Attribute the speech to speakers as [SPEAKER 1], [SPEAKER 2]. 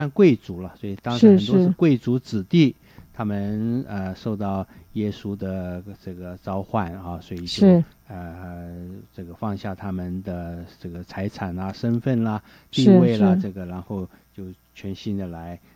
[SPEAKER 1] 贵族了，所以当时很多是
[SPEAKER 2] 是
[SPEAKER 1] 贵族子弟，他们受到耶稣的这个召唤啊，所以就是这个放下他们的这个财产啦、身份啦、地
[SPEAKER 2] 是
[SPEAKER 1] 位啦，
[SPEAKER 2] 是
[SPEAKER 1] 这个然后就全心的来